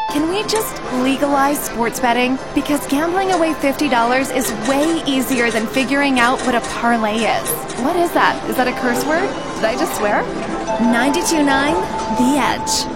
Can we just legalize sports betting? Because gambling away $50 is way easier than figuring out what a parlay is. What is that? Is that a curse word? Did I just swear? 92.9 The Edge.